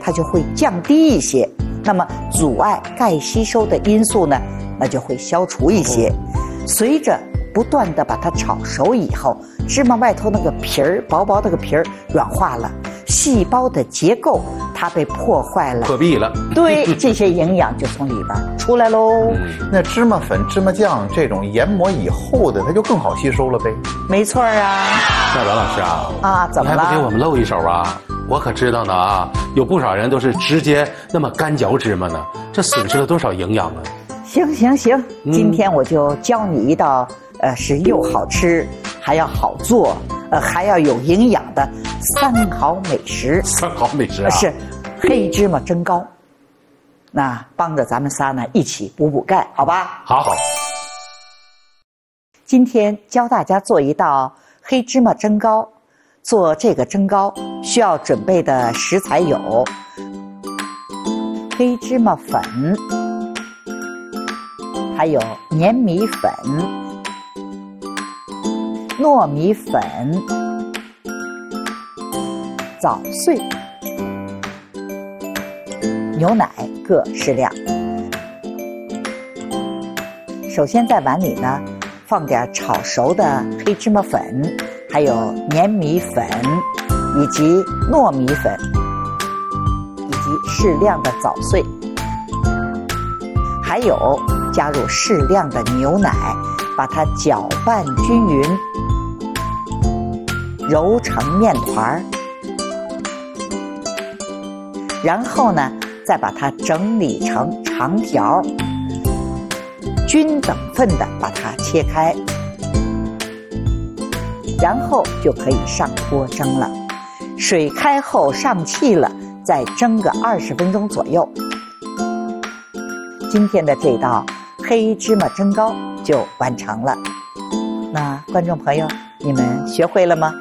它就会降低一些，那么阻碍钙吸收的因素呢，那就会消除一些。随着不断的把它炒熟以后，芝麻外头那个皮儿，薄薄那个皮儿软化了，细胞的结构它被破坏了， 破壁了。 对，这些营养就从里边出来喽。 那芝麻粉、芝麻酱这种研磨以后的，它就更好吸收了呗？ 没错啊。 那阮老师啊， 怎么了？ 你还不给我们露一手啊？我可知道呢啊，有不少人都是直接那么干嚼芝麻呢，这损失了多少营养啊！ 行，今天我就教你一道是又好吃还要好做还要有营养的3好美食。 3好美食啊！ 是黑芝麻蒸糕。那帮着咱们仨呢一起补钙，好吧？ 好。 今天教大家做一道黑芝麻蒸糕。做这个蒸糕需要准备的食材有黑芝麻粉，还有粘米粉、糯米粉、枣碎、牛奶各适量。首先在碗里呢放点炒熟的黑芝麻粉，还有粘米粉以及糯米粉，以及适量的枣碎，还有加入适量的牛奶，把它搅拌均匀，揉成面团，然后呢再把它整理成长条，均等份的把它切开，然后就可以上锅蒸了。水开后上气了，再蒸个20分钟左右。今天的这道黑芝麻蒸糕就完成了。那观众朋友，你们学会了吗？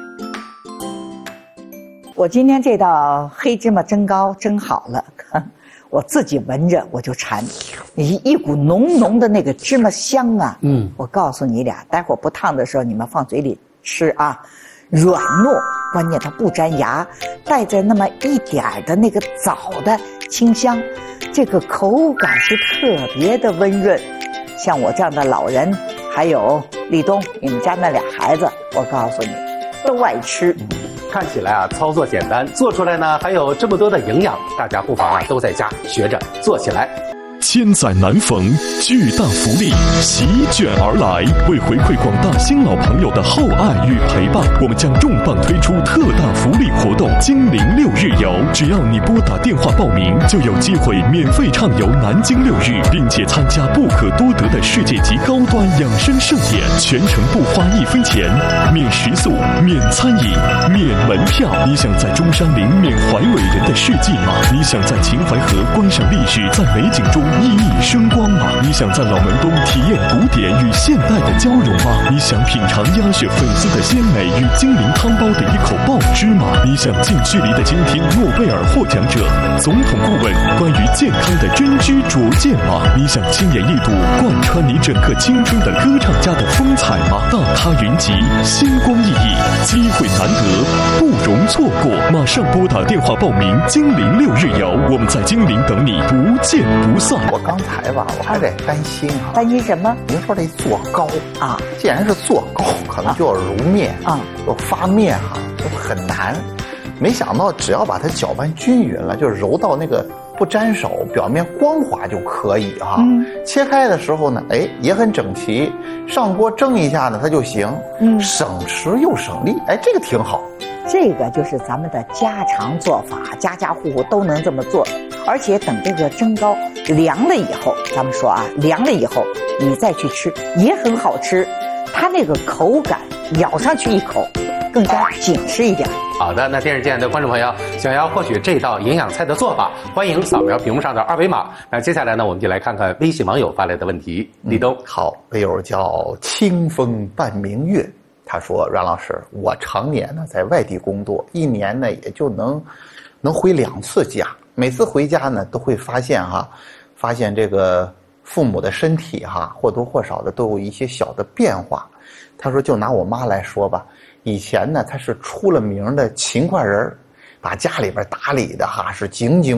我今天这道黑芝麻蒸糕蒸好了，我自己闻着我就馋，一股浓浓的那个芝麻香啊！我告诉你俩，待会儿不烫的时候你们放嘴里吃啊，软糯，关键它不粘牙，带着那么一点的那个枣的清香，这个口感是特别的温润。像我这样的老人，还有立冬，你们家那俩孩子，我告诉你，都爱吃。 看起来啊，操作简单，做出来呢还有这么多的营养，大家不妨啊都在家学着做起来。 千载难逢，巨大福利席卷而来。为回馈广大新老朋友的厚爱与陪伴，我们将重磅推出特大福利活动——精灵6日游。只要你拨打电话报名，就有机会免费畅游南京6日，并且参加不可多得的世界级高端养生盛典，全程不花1分钱，免食宿、免餐饮、免门票。你想在中山陵缅怀伟人的事迹吗？你想在秦淮河观赏历史，在美景中熠熠生光吗？你想在老门东体验古典与现代的交融吗？你想品尝鸭血粉丝的鲜美与精灵汤包的一口爆汁吗？你想近距离的倾听诺贝尔获奖者、总统顾问关于健康的真知灼见吗？你想亲眼一睹贯穿你整个青春的歌唱家的风采吗？大咖云集，星光熠熠，机会难得，不容错过。马上拨打电话报名精灵6日游，我们在精灵等你，不见不散。 我刚才吧，我还得担心啊。 担心什么？ 您说这做糕啊， 既然是做糕，可能就要揉面啊，要发面哈，就很难。没想到只要把它搅拌均匀了，就揉到那个不沾手，表面光滑就可以哈。切开的时候呢，也很整齐。上锅蒸一下呢，它就行。省时又省力，这个挺好。 这个就是咱们的家常做法，家家户户都能这么做。而且等这个蒸糕凉了以后，咱们说啊，凉了以后你再去吃也很好吃，它那个口感咬上去一口更加紧实一点。 好的，那电视前的观众朋友想要获取这道营养菜的做法，欢迎扫描屏幕上的2维码。那接下来呢，我们就来看看微信网友发来的问题。立冬， 好，微友叫清风半明月，他说：阮老师，我常年呢在外地工作，一年呢也就能回2次家，每次回家呢都会发现这个父母的身体或多或少的都有一些小的变化。他说，就拿我妈来说吧，以前呢她是出了名的勤快人，把家里边打理的是井井